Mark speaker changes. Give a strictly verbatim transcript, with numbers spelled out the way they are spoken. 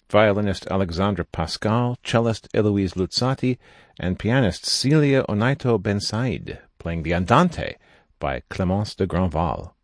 Speaker 1: violinist Alexandra Pascal, cellist Eloise Luzzati, and pianist Celia Onaito Ben Said, playing the Andante by Clémence de Grandval.